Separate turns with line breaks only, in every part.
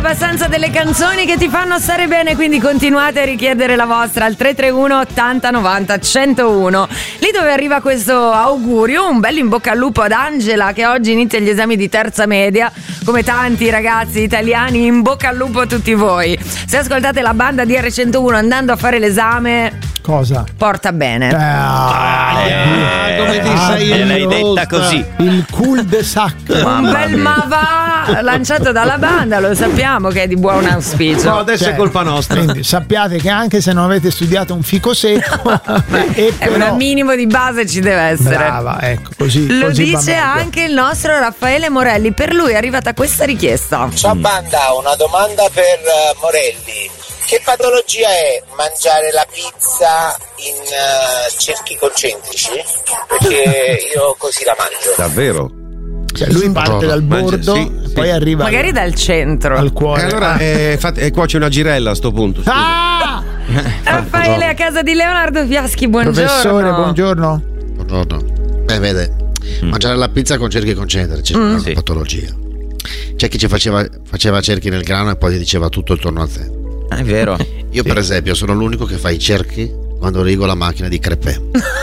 abbastanza delle canzoni che ti fanno stare bene, quindi continuate a richiedere la vostra al 331 80 90 101. Lì dove arriva questo augurio, un bel in bocca al lupo ad Angela che oggi inizia gli esami di terza media, come tanti ragazzi italiani, in bocca al lupo a tutti voi. Se ascoltate la banda di R101 andando a fare l'esame,
cosa?
Porta bene.
Come ti sei
l'hai detta così.
Il cul-de-sac.
Un bel ma va lanciato dalla banda, lo sappiamo che è di buon auspicio.
No, adesso è colpa nostra.
Quindi sappiate che anche se non avete studiato un fico secco,
è un minimo di base ci deve essere.
Brava, ecco, così.
Lo
così
dice anche il nostro Raffaele Morelli. Per lui è arrivata questa richiesta.
Ciao banda, una domanda per Morelli. Che patologia è mangiare la pizza in cerchi concentrici? Perché io così la mangio.
Davvero?
Cioè lui parte dal bordo, poi arriva
magari dal centro
al cuore.
Allora cuoce una girella a sto punto.
Raffaele a casa di Leonardo Fiaschi, buongiorno.
Professore, buongiorno.
Buongiorno. Vede, mangiare la pizza con cerchi concentrici è una patologia. C'è chi ci faceva cerchi nel grano e poi ti diceva tutto intorno a te.
È vero.
Io per esempio sono l'unico che fa i cerchi quando rigo la macchina di crepè.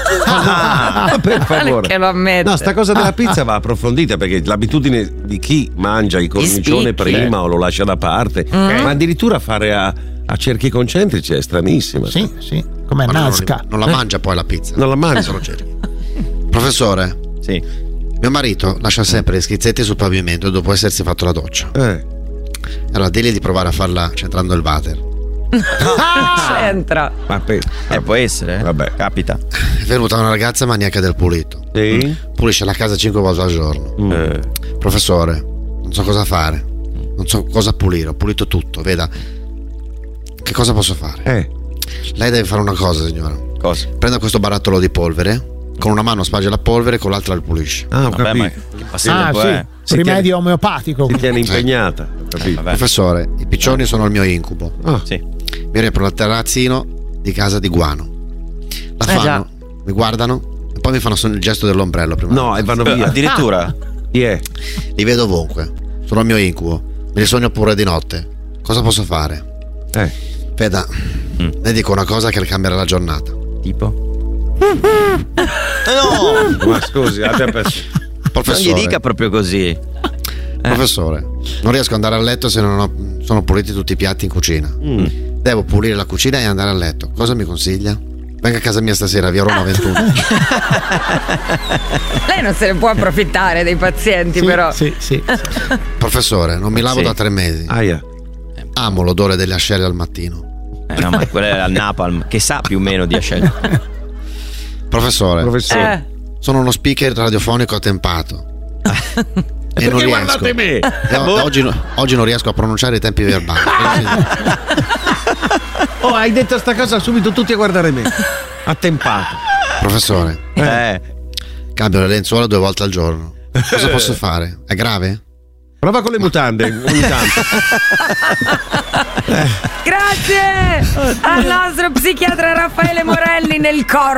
Per favore.
Che lo ammette.
No, sta cosa della pizza va approfondita, perché l'abitudine di chi mangia il cornicione prima o lo lascia da parte, ma addirittura fare a cerchi concentrici è stranissima.
Sì, come
Ma
Nazca.
non la mangia poi la pizza.
Non la mangia.
Solo cerchi. Professore,
sì.
Mio marito lascia sempre gli schizzetti sul pavimento dopo essersi fatto la doccia. Allora digli di provare a farla centrando il water.
C'entra.
Ma
può essere,
vabbè,
capita. È venuta una ragazza maniaca del pulito.
Sì.
Pulisce la casa 5 volte al giorno. Professore, non so cosa fare, non so cosa pulire, ho pulito tutto, veda. Che cosa posso fare? Lei deve fare una cosa, signora.
Cosa?
Prenda questo barattolo di polvere, con una mano sparge la polvere, con l'altra la pulisce.
Ho
Vabbè, ma che passatempo è?
Rimedio omeopatico.
Si tiene impegnata.
Professore, i piccioni sono il mio incubo.
Sì.
Mi riempiono il terrazzino di casa di guano. La fanno, mi guardano e poi mi fanno il gesto dell'ombrello prima.
No, e vanno via.
Addirittura?
Li vedo ovunque. Sono il mio incubo. Me li sogno pure di notte. Cosa posso fare? Veda, le dico una cosa che le cambierà la giornata.
Tipo?
No!
Ma scusi,
Professore,
non gli dica proprio così.
Professore, non riesco ad andare a letto se non sono puliti tutti i piatti in cucina. Devo pulire la cucina e andare a letto. Cosa mi consiglia? Venga a casa mia stasera, via Roma 21.
Lei non se ne può approfittare dei pazienti, però.
Sì.
Professore, non mi lavo da 3 mesi. Amo l'odore delle ascelle al mattino.
No, ma quella è il napalm, che sa più o meno di ascelle.
Professore. Sono uno speaker radiofonico attempato. E non riesco.
Guardate me.
Oggi non riesco a pronunciare i tempi verbali.
Hai detto sta cosa subito tutti a guardare me. Attempato.
Professore, cambio le lenzuola 2 volte al giorno. Cosa posso fare? È grave?
Prova con le mutande ogni tanto.
Grazie al nostro psichiatra Raffaele Morelli nel corpo